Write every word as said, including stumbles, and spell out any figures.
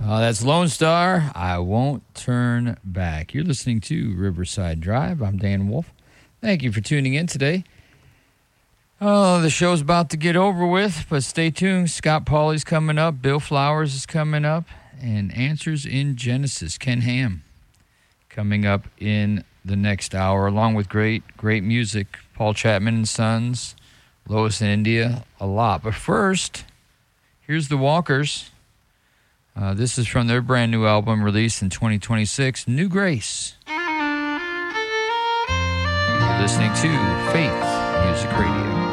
Uh, that's Lone Star. I Won't Turn Back. You're listening to Riverside Drive. I'm Dan Wolf. Thank you for tuning in today. Oh, the show's about to get over with, but stay tuned. Scott Pauley's coming up. Bill Flowers is coming up. And Answers in Genesis, Ken Ham, coming up in the next hour, along with great, great music. Paul Chapman and Sons, Lois and India, a lot. But first, here's the Walkers. Uh, this is from their brand new album released in twenty twenty-six, New Grace. You're listening to Faith Music Radio.